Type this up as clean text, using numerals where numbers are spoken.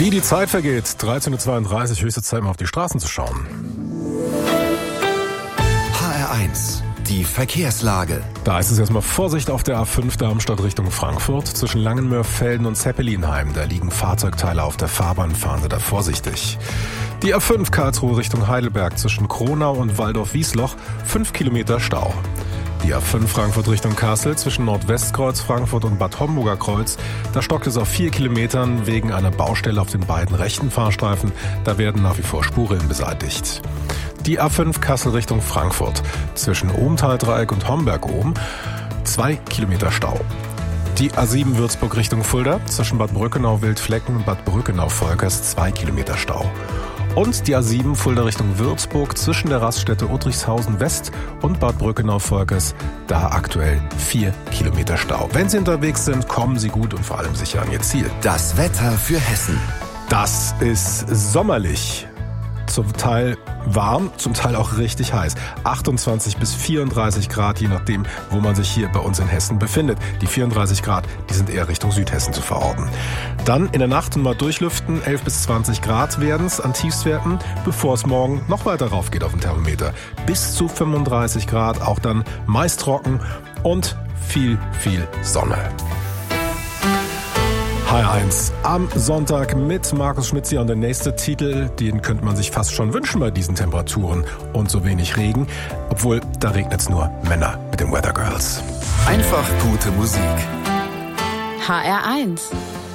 Wie die Zeit vergeht, 13.32 Uhr, höchste Zeit mal auf die Straßen zu schauen. HR1, die Verkehrslage. Da ist es erstmal Vorsicht auf der A5 Darmstadt Richtung Frankfurt. Zwischen Langenmörfelden und Zeppelinheim, da liegen Fahrzeugteile auf der Fahrbahn, fahren Sie da vorsichtig. Die A5 Karlsruhe Richtung Heidelberg zwischen Kronau und Waldorf-Wiesloch, 5 Kilometer Stau. Die A5 Frankfurt Richtung Kassel zwischen Nordwestkreuz Frankfurt und Bad Homburger Kreuz. Da stockt es auf 4 Kilometern wegen einer Baustelle auf den beiden rechten Fahrstreifen. Da werden nach wie vor Spuren beseitigt. Die A5 Kassel Richtung Frankfurt zwischen Ohmtaldreieck und Homberg-Ohm, 2 Kilometer Stau. Die A7 Würzburg Richtung Fulda zwischen Bad Brückenau-Wildflecken und Bad Brückenau-Volkers, 2 Kilometer Stau. Und die A7 Fulda Richtung Würzburg zwischen der Raststätte Uttrichshausen West und Bad Brückenau-Volkers, da aktuell 4 Kilometer Stau. Wenn Sie unterwegs sind, kommen Sie gut und vor allem sicher an Ihr Ziel. Das Wetter für Hessen. Das ist sommerlich. Zum Teil warm, zum Teil auch richtig heiß. 28 bis 34 Grad, je nachdem, wo man sich hier bei uns in Hessen befindet. Die 34 Grad, die sind eher Richtung Südhessen zu verorten. Dann in der Nacht mal durchlüften, 11 bis 20 Grad werden es an Tiefstwerten, bevor es morgen noch weiter rauf geht auf dem Thermometer. Bis zu 35 Grad, auch dann meist trocken und viel Sonne. HR1 am Sonntag mit Markus Schmitzi und der nächste Titel, den könnte man sich fast schon wünschen bei diesen Temperaturen und so wenig Regen. Obwohl, da regnet es nur Männer mit den Weather Girls. Einfach gute Musik. HR1